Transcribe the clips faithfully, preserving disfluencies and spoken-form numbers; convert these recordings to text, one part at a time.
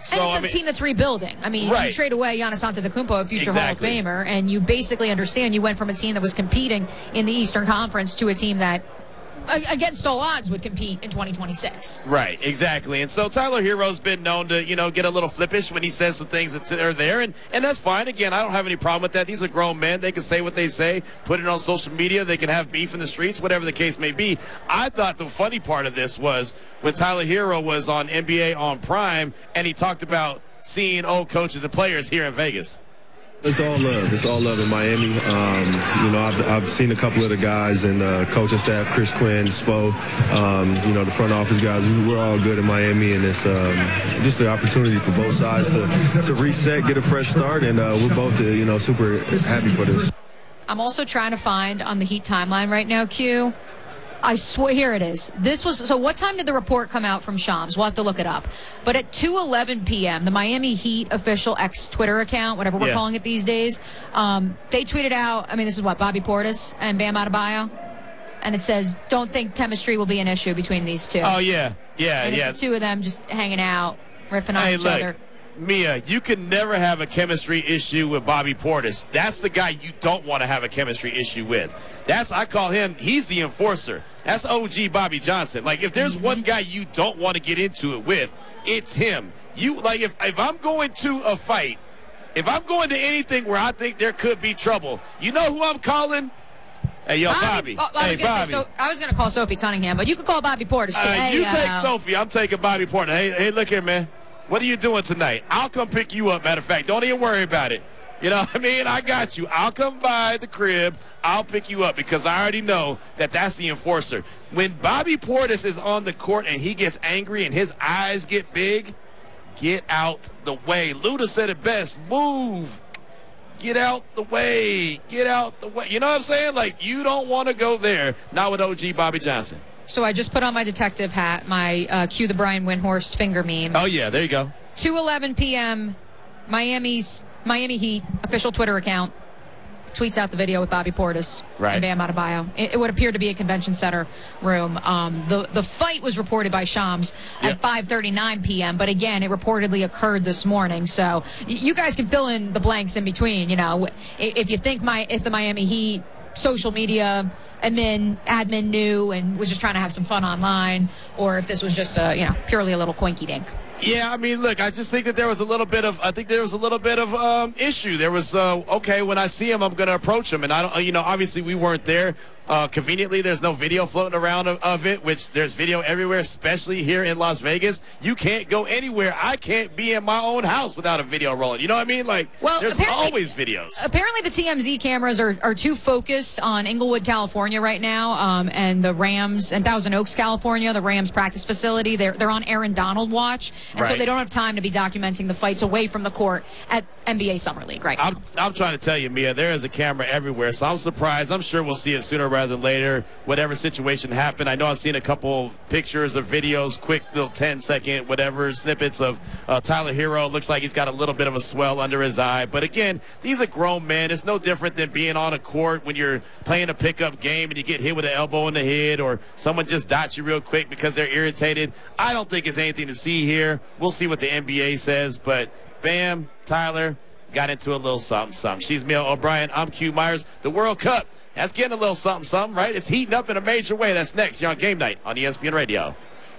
So, and it's I a mean, team that's rebuilding. I mean, right. you trade away Giannis Antetokounmpo, a future Exactly. Hall of Famer, and you basically understand you went from a team that was competing in the Eastern Conference to a team that, against all odds, would compete in twenty twenty-six. Right, exactly. And so Tyler Hero's been known to, you know, get a little flippish when he says some things that are there, and, and that's fine. Again, I don't have any problem with that. These are grown men. They can say what they say, put it on social media. They can have beef in the streets, whatever the case may be. I thought the funny part of this was when Tyler Hero was on N B A on Prime, and he talked about seeing old coaches and players here in Vegas. It's all love. It's all love in Miami. Um, you know, I've, I've seen a couple of the guys and uh, coaching staff, Chris Quinn, Spo, um, you know, the front office guys. We're all good in Miami, and it's um, just an opportunity for both sides to, to reset, get a fresh start, and uh, we're both, uh, you know, super happy for this. I'm also trying to find on the Heat timeline right now, Q. I swear, here it is. This was, so what time did the report come out from Shams? We'll have to look it up. But at two eleven p.m., the Miami Heat official X Twitter account, whatever we're yeah. calling it these days, um, they tweeted out, I mean, this is what, Bobby Portis and Bam Adebayo? And it says, don't think chemistry will be an issue between these two. Oh, yeah, yeah, and yeah. it's the two of them just hanging out, riffing on Hey, each look. other. Mia, you can never have a chemistry issue with Bobby Portis. That's the guy you don't want to have a chemistry issue with. That's, I call him, he's the enforcer. That's O G Bobby Johnson. Like, if there's mm-hmm. one guy you don't want to get into it with, it's him. You, like, if, if I'm going to a fight, if I'm going to anything where I think there could be trouble, you know who I'm calling? Hey, yo, Bobby. Bobby. Oh, I was hey, gonna Bobby. Say, so, I was going to call Sophie Cunningham, but you could call Bobby Portis. Uh, hey, you uh, take Sophie. I'm taking Bobby Portis. Hey, hey, look here, man. What are you doing tonight? I'll come pick you up, matter of fact. Don't even worry about it. You know what I mean? I got you. I'll come by the crib. I'll pick you up because I already know that that's the enforcer. When Bobby Portis is on the court and he gets angry and his eyes get big, get out the way. Luda said it best. Move. Get out the way. Get out the way. You know what I'm saying? Like, you don't want to go there. Not with O G Bobby Johnson. So I just put on my detective hat, my uh, cue the Brian Windhorst finger meme. Oh, yeah, there you go. two eleven p.m., Miami's Miami Heat official Twitter account tweets out the video with Bobby Portis right. and Bam Adebayo. It, it would appear to be a convention center room. Um, the, the fight was reported by Shams yep. at five thirty-nine p.m., but again, it reportedly occurred this morning. So y- you guys can fill in the blanks in between. You know, if, if you think my if the Miami Heat social media admin admin knew and was just trying to have some fun online, or if this was just a, you know, purely a little quinky dink. Yeah, I mean, look, I just think that there was a little bit of, I think there was a little bit of um, issue. There was, uh, okay, when I see him, I'm going to approach him. And I don't, you know, obviously we weren't there. Uh, conveniently, there's no video floating around of, of it, which there's video everywhere, especially here in Las Vegas. You can't go anywhere. I can't be in my own house without a video rolling. You know what I mean? Like, well, there's always videos. Apparently, the T M Z cameras are, are too focused on Inglewood, California right now, um, and the Rams, and Thousand Oaks, California, the Rams practice facility. They're, they're on Aaron Donald watch, and right. so they don't have time to be documenting the fights away from the court at N B A Summer League right now. I'm, I'm trying to tell you, Mia, there is a camera everywhere, so I'm surprised. I'm sure we'll see it sooner rather than later, whatever situation happened. I know I've seen a couple of pictures or videos, quick little ten-second whatever snippets of uh, Tyler Hero. Looks like he's got a little bit of a swell under his eye. But, again, these are grown men. It's no different than being on a court when you're playing a pickup game and you get hit with an elbow in the head or someone just dots you real quick because they're irritated. I don't think it's anything to see here. We'll see what the N B A says. But, Bam, Tyler got into a little something, something. She's Mia O'Brien. I'm Q Myers. The World Cup, that's getting a little something, something, right? It's heating up in a major way. That's next here on Game Night on E S P N Radio.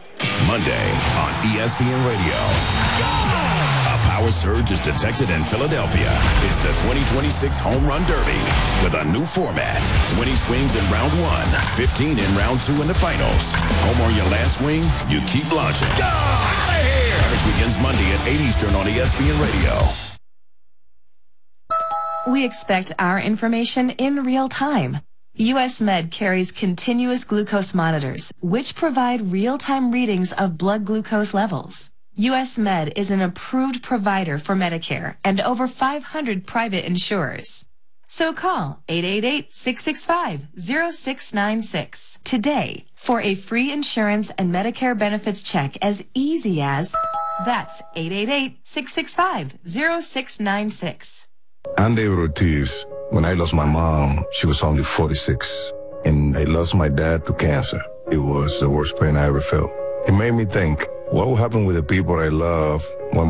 Monday on E S P N Radio. A power surge is detected in Philadelphia. It's the twenty twenty-six Home Run Derby with a new format. twenty swings in round one, fifteen in round two in the finals. Home on your last swing, you keep launching. Go! Out of here! Coverage begins Monday at eight Eastern on E S P N Radio. We expect our information in real time. U S Med carries continuous glucose monitors, which provide real-time readings of blood glucose levels. U S Med is an approved provider for Medicare and over five hundred private insurers. So call eight eight eight, six six five, zero six nine six today for a free insurance and Medicare benefits check as easy as, that's eight eight eight, six six five, zero six nine six. I'm David Ortiz. When I lost my mom, she was only forty-six. And I lost my dad to cancer. It was the worst pain I ever felt. It made me think, what will happen with the people I love when